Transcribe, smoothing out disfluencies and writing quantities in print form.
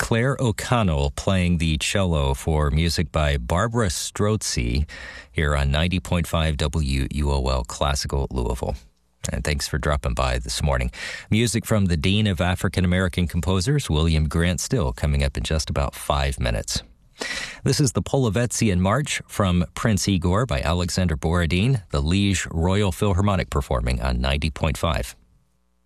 Claire O'Connell playing the cello for music by Barbara Strozzi here on 90.5 WUOL Classical Louisville. And thanks for dropping by this morning. Music from the Dean of African American Composers, William Grant Still, coming up in just about 5 minutes. This is the Polovetzian March from Prince Igor by Alexander Borodin, the Liege Royal Philharmonic performing on 90.5.